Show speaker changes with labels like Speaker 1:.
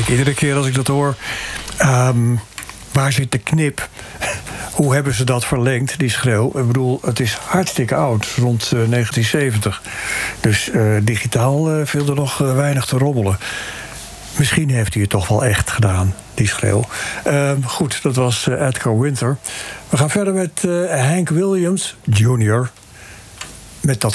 Speaker 1: ik iedere keer als ik dat hoor. Waar zit de knip? Hoe hebben ze dat verlengd, die schreeuw? Ik bedoel, het is hartstikke oud, rond 1970. Dus digitaal viel er nog weinig te rommelen. Misschien heeft hij het toch wel echt gedaan, die schreeuw. Goed, dat was Edgar Winter. We gaan verder met Hank Williams Jr. met dat